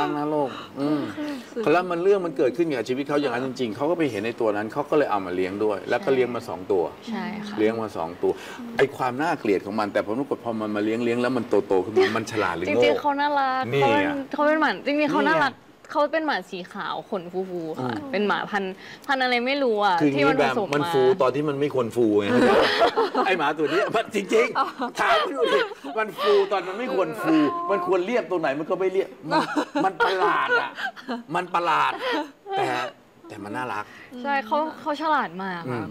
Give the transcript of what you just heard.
รักนะโลกแล้วมันเรื่องมันเกิดขึ้นกับชีวิตเขาอย่างนั้นจริงๆเขาก็ไปเห็นในตัวนั้นเขาก็เลยเอามาเลี้ยงด้วย แล้วก็เลี้ยงมา2 ตัวใช่ค่ะเลี้ยงมา2 ตัวไอ้ความน่าเกลียดของมันแต่ผมรู้ว่าพอมันมาเลี้ยงแล้วมันโตขึ้นมามันฉลาดหรือจโง่ริงๆเขาน่ารักนี่เขาเป็นหมาจริงๆเขาน่ารักนี่เขาเป็นหมาสีขาวขนฟูๆค่ะเป็นหมาพันธุ์อะไรไม่รู้อ่ะคือที่มันผแบบสมมันมาฟูตอนที่มันไม่ควรฟูไง ไอ้หมาตัวนี้มันจริงๆถามดูดิมันฟูตอนมันไม่ควรฟู มันควรเรียบตรงไหนมันก็ไม่เรียบมันประหลาดอ่ะมันประหลาดแต่มันน่ารักใช่เขาฉลาดมากค่ะ